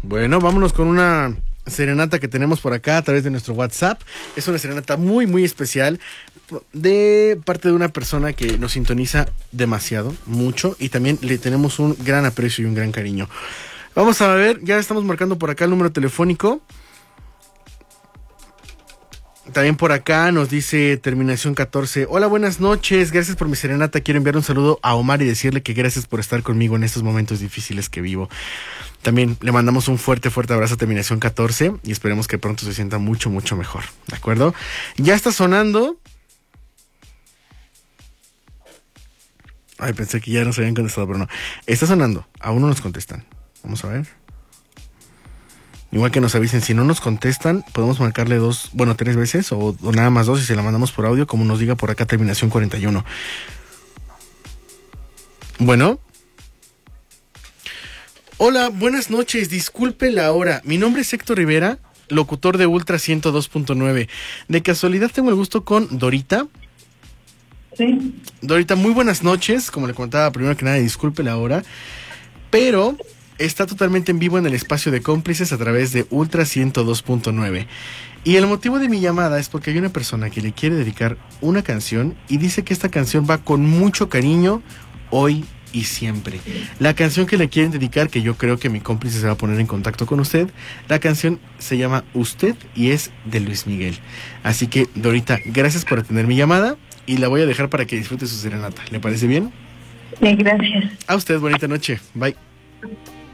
Bueno, vámonos con una serenata que tenemos por acá a través de nuestro WhatsApp. Es una serenata muy, muy especial de parte de una persona que nos sintoniza demasiado, mucho, y también le tenemos un gran aprecio y un gran cariño. Vamos a ver, ya estamos marcando por acá el número telefónico. También por acá nos dice terminación 14. Hola, buenas noches, gracias por mi serenata. Quiero enviar un saludo a Omar y decirle que gracias por estar conmigo en estos momentos difíciles que vivo. También le mandamos un fuerte, fuerte abrazo a terminación 14 y esperemos que pronto se sienta mucho, mucho mejor. ¿De acuerdo? Ya está sonando. Ay, pensé que ya nos habían contestado, pero no. Está sonando, aún no nos contestan. Vamos a ver. Igual que nos avisen, si no nos contestan, podemos marcarle 3 veces o nada más 2 y se la mandamos por audio, como nos diga por acá terminación 41. Bueno. Hola, buenas noches, disculpe la hora. Mi nombre es Héctor Rivera, locutor de Ultra 102.9. De casualidad tengo el gusto con Dorita. Sí. Dorita, muy buenas noches. Como le contaba, primero que nada, disculpe la hora, pero está totalmente en vivo en el espacio de cómplices a través de Ultra 102.9. Y el motivo de mi llamada es porque hay una persona que le quiere dedicar una canción y dice que esta canción va con mucho cariño hoy y siempre. La canción que le quieren dedicar, que yo creo que mi cómplice se va a poner en contacto con usted, la canción se llama Usted y es de Luis Miguel. Así que, Dorita, gracias por atender mi llamada y la voy a dejar para que disfrute su serenata. ¿Le parece bien? Sí, gracias. A usted, bonita noche. Bye.